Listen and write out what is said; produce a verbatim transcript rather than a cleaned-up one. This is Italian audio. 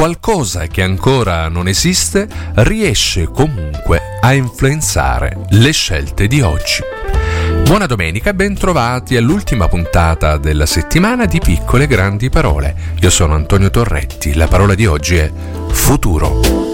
qualcosa che ancora non esiste riesce comunque a influenzare le scelte di oggi. Buona domenica e ben trovati all'ultima puntata della settimana di Piccole Grandi Parole. Io sono Antonio Torretti, la parola di oggi è futuro.